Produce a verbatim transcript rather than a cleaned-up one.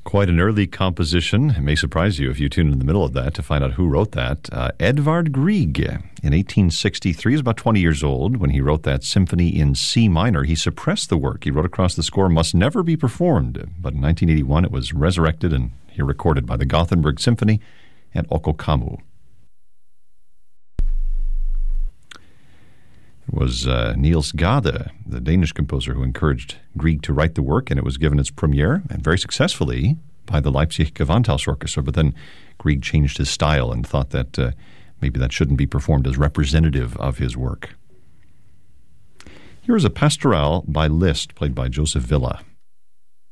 Quite an early composition. It may surprise you if you tune in the middle of that to find out who wrote that. Uh, Edvard Grieg in eighteen sixty-three. He was about twenty years old when he wrote that symphony in C minor. He suppressed the work. He wrote across the score, "Must never be performed." But in nineteen eighty-one, it was resurrected and here recorded by the Gothenburg Symphony and Okkokammu. It was uh, Niels Gade, the Danish composer, who encouraged Grieg to write the work, and it was given its premiere, and very successfully, by the Leipzig Gewandhaus Orchestra. But then Grieg changed his style and thought that uh, maybe that shouldn't be performed as representative of his work. Here is a pastoral by Liszt, played by Joseph Villa.